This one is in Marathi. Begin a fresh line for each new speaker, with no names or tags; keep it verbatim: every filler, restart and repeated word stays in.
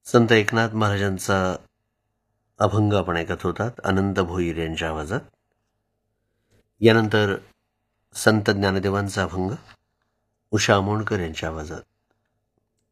संत एकनाथ महाराजांचा अभंग आपण ऐकत होतात अनंत भोईर यांच्या आवाजात. यानंतर संत ज्ञानदेवांचा अभंग उषा अमोणकर यांच्या आवाजात.